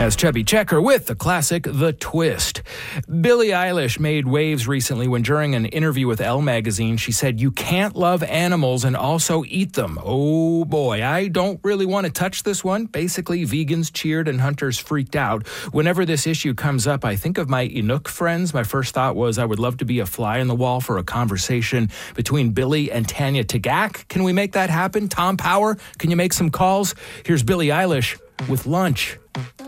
That's Chubby Checker with the classic The Twist. Billie Eilish made waves recently when during an interview with Elle magazine, she said, "You can't love animals and also eat them." Oh boy, I don't really want to touch this one. Basically, vegans cheered and hunters freaked out. Whenever this issue comes up, I think of my Inuk friends. My first thought was I would love to be a fly on the wall for a conversation between Billy and Tanya Tagaq. Can we make that happen? Tom Power, can you make some calls? Here's Billie Eilish with Lunch.